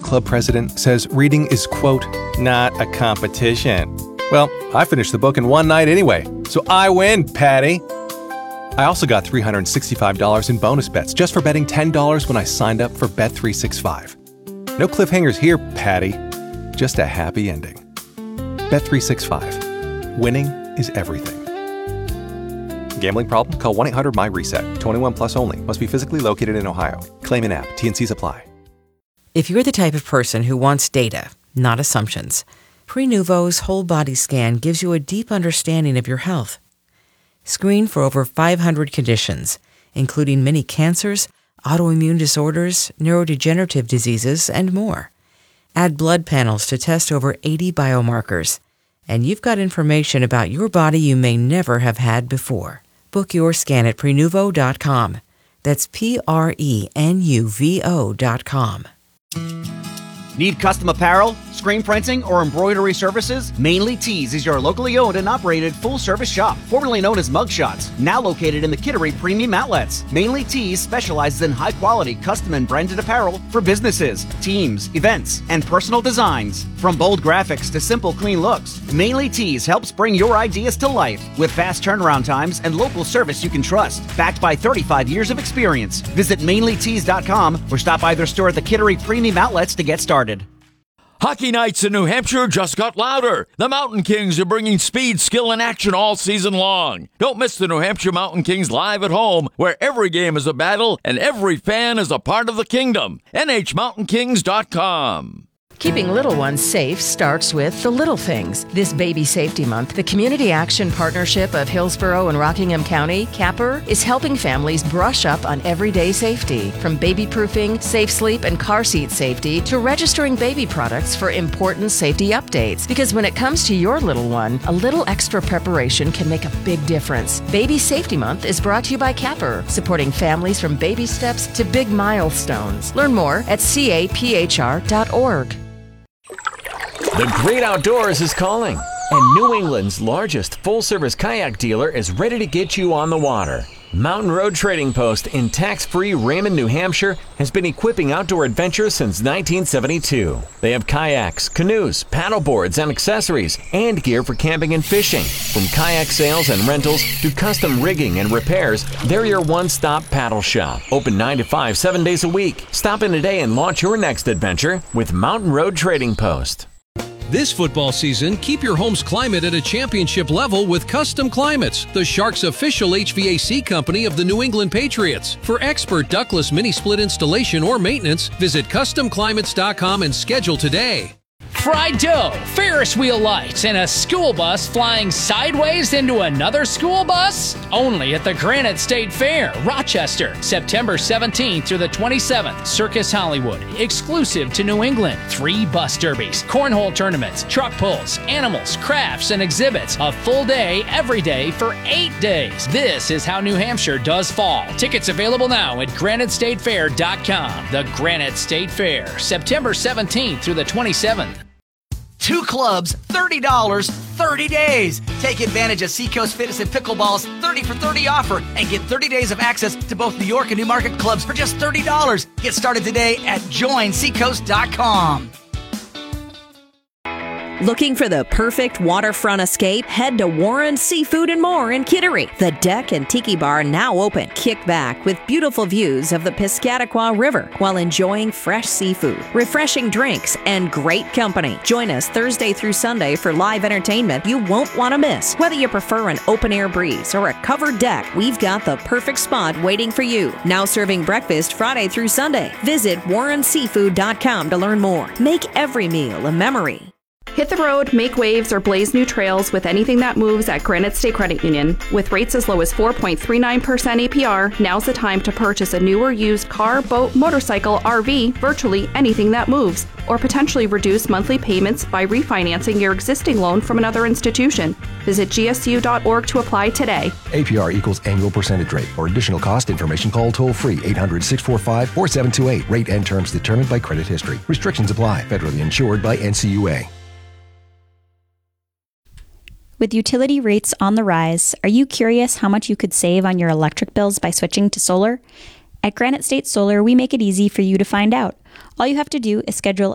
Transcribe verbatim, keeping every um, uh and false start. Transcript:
club president says reading is, quote, not a competition. Well, I finished the book in one night anyway, so I win, Patty. I also got three hundred sixty-five dollars in bonus bets just for betting ten dollars when I signed up for Bet three sixty-five. No cliffhangers here, Patty. Just a happy ending. Bet three sixty-five. Winning is everything. Gambling problem? Call one eight hundred M Y reset. twenty-one plus only. Must be physically located in Ohio. Claim in app. T and Cs apply. If you're the type of person who wants data, not assumptions, Prenuvo's whole body scan gives you a deep understanding of your health. Screen for over five hundred conditions, including many cancers, autoimmune disorders, neurodegenerative diseases, and more. Add blood panels to test over eighty biomarkers, and you've got information about your body you may never have had before. Book your scan at Prenuvo dot com. That's P R E N U V O dot com. Need custom apparel, screen printing, or embroidery services? Mainly Tees is your locally owned and operated full-service shop, formerly known as Mugshots, now located in the Kittery Premium Outlets. Mainly Tees specializes in high-quality custom and branded apparel for businesses, teams, events, and personal designs. From bold graphics to simple, clean looks, Mainly Tees helps bring your ideas to life with fast turnaround times and local service you can trust. Backed by thirty-five years of experience. Visit mainly tees dot com or stop by their store at the Kittery Premium Outlets to get started. Hockey nights in New Hampshire just got louder. The Mountain Kings are bringing speed, skill, and action all season long. Don't miss the New Hampshire Mountain Kings live at home, where every game is a battle and every fan is a part of the kingdom. N H mountain kings dot com. Keeping little ones safe starts with the little things. This Baby Safety Month, the Community Action Partnership of Hillsborough and Rockingham County, CAPR, is helping families brush up on everyday safety. From baby-proofing, safe sleep, and car seat safety to registering baby products for important safety updates. Because when it comes to your little one, a little extra preparation can make a big difference. Baby Safety Month is brought to you by CAPR, supporting families from baby steps to big milestones. Learn more at C A P H R dot org. The great outdoors is calling, and New England's largest full-service kayak dealer is ready to get you on the water. Mountain Road Trading Post in tax-free Raymond, New Hampshire has been equipping outdoor adventurers since nineteen seventy-two. They have kayaks, canoes, paddleboards, and accessories, and gear for camping and fishing. From kayak sales and rentals to custom rigging and repairs, they're your one-stop paddle shop. Open nine to five, seven days a week. Stop in today and launch your next adventure with Mountain Road Trading Post. This football season, keep your home's climate at a championship level with Custom Climates, the Sharks' official H V A C company of the New England Patriots. For expert ductless mini-split installation or maintenance, visit custom climates dot com and schedule today. Fried dough, Ferris wheel lights, and a school bus flying sideways into another school bus? Only at the Granite State Fair, Rochester, September seventeenth through the twenty-seventh. Circus Hollywood, exclusive to New England. Three bus derbies, cornhole tournaments, truck pulls, animals, crafts, and exhibits. A full day every day for eight days. This is how New Hampshire does fall. Tickets available now at granite state fair dot com. The Granite State Fair, September seventeenth through the twenty-seventh. Two clubs, thirty dollars, thirty days. Take advantage of Seacoast Fitness and Pickleball's thirty for thirty offer and get thirty days of access to both New York and Newmarket clubs for just thirty dollars. Get started today at join seacoast dot com. Looking for the perfect waterfront escape? Head to Warren Seafood and More in Kittery. The deck and tiki bar now open. Kick back with beautiful views of the Piscataqua River while enjoying fresh seafood, refreshing drinks, and great company. Join us Thursday through Sunday for live entertainment you won't want to miss. Whether you prefer an open-air breeze or a covered deck, we've got the perfect spot waiting for you. Now serving breakfast Friday through Sunday. Visit warren seafood dot com to learn more. Make every meal a memory. Hit the road, make waves, or blaze new trails with anything that moves at Granite State Credit Union. With rates as low as four point three nine percent A P R, now's the time to purchase a new or used car, boat, motorcycle, R V, virtually anything that moves, or potentially reduce monthly payments by refinancing your existing loan from another institution. Visit G S U dot org to apply today. A P R equals annual percentage rate. For additional cost information, call toll-free eight hundred, six four five, four seven two eight. Rate and terms determined by credit history. Restrictions apply. Federally insured by N C U A. With utility rates on the rise, are you curious how much you could save on your electric bills by switching to solar? At Granite State Solar, we make it easy for you to find out. All you have to do is schedule